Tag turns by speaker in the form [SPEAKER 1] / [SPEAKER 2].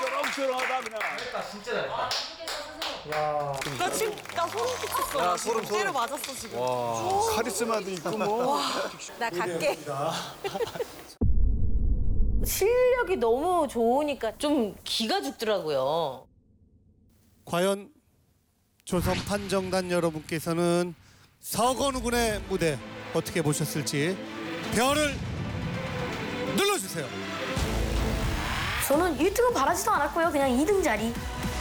[SPEAKER 1] 쩌렁쩌렁하다 그냥.
[SPEAKER 2] 진짜 잘했다.
[SPEAKER 3] 나 소름 끼쳤어.
[SPEAKER 1] 야, 소름.
[SPEAKER 3] 때려 맞았어 지금.
[SPEAKER 1] 와, 카리스마도 있고 뭐.
[SPEAKER 3] 나 갈게. 실력이 너무 좋으니까 좀 기가 죽더라고요.
[SPEAKER 4] 과연 조선 판정단 여러분께서는 서건우 군의 무대 어떻게 보셨을지 별을 눌러주세요.
[SPEAKER 5] 저는 1등은 바라지도 않았고요. 그냥 2등 자리.